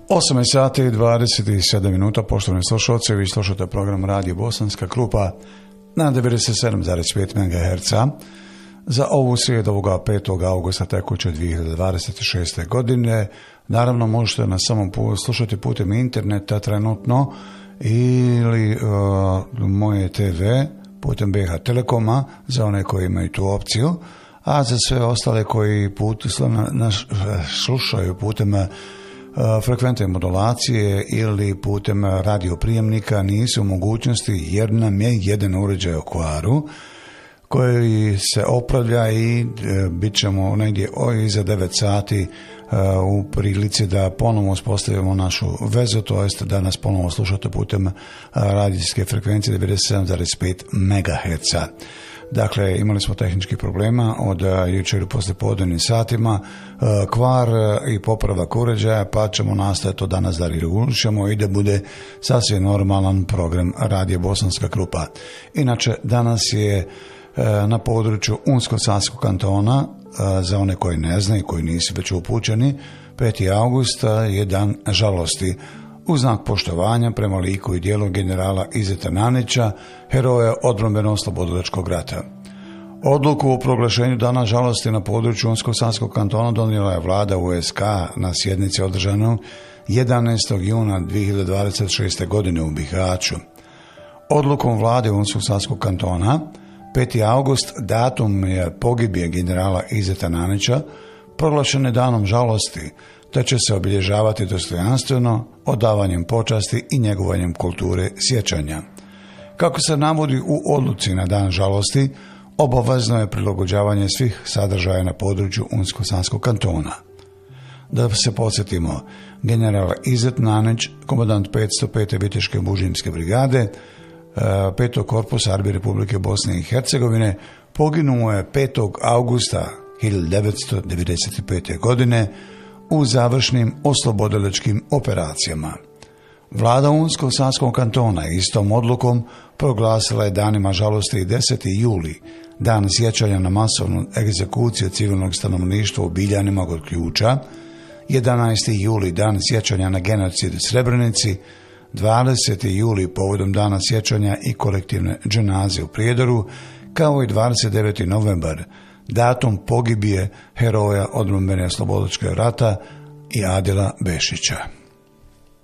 8 sati i 27 minuta, poštovani slušalci, vi slušate program Radio Bosanska Krupa na 97,5 MHz za ovu srijedu ovoga 5. augusta tekuće 2026. godine. Naravno, možete nas samo slušati putem interneta trenutno ili moje TV putem BH Telekoma za one koji imaju tu opciju, a za sve ostale koji slušaju putem frekventne modulacije ili putem radioprijemnika nisu u mogućnosti, jer nam je jedan uređaj u kvaru koji se opravlja i bit ćemo negdje iza 9 sati u prilici da ponovo uspostavimo našu vezu, to jest da nas ponovo slušate putem radijske frekvencije 97,5 MHz. Dakle, imali smo tehničkih problema od jučer u poslijepodnevnim satima, kvar i popravak uređaja, pa ćemo nastaviti to danas da regulišemo i da bude sasvim normalan program Radio Bosanska Krupa. Inače, danas je na području Unsko-Sanskog kantona, za one koji ne znaju, koji nisu već upućeni, 5. august je dan žalosti, u znak poštovanja prema liku i dijelu generala Izeta Nanića, heroja odbrambeno-oslobodilačkog rata. Odluku o proglašenju dana žalosti na području Unsko-Sanskog kantona donijela je vlada USK na sjednici održanoj 11. juna 2026. godine u Bihaću. Odlukom vlade Unsko-Sanskog kantona 5. august, datum je pogibije generala Izeta Nanića, proglašen je danom žalosti, te će se obilježavati dostojanstveno, odavanjem počasti i njegovanjem kulture sjećanja. Kako se navodi u odluci na dan žalosti, obavezno je prilagođavanje svih sadržaja na području Unsko-Sanskog kantona. Da se podsjetimo, general Izet Nanić, komandant 505. Viteške bužinske brigade, 5. korpusa Armije Republike Bosne i Hercegovine, poginuo je 5. augusta 1995. godine u završnim oslobodilačkim operacijama. Vlada Unsko-Sanskog kantona istom odlukom proglasila je danima žalosti i 10. juli, dan sjećanja na masovnu egzekuciju civilnog stanovništva u Biljanima kod Ključa, 11. juli, dan sjećanja na genocid u Srebrenici, 20. juli povodom dana sjećanja i kolektivne dženaze u Prijedoru, kao i 29. novembar, datum pogibije heroja odbrambeno-oslobodilačkog rata i Adila Bešića.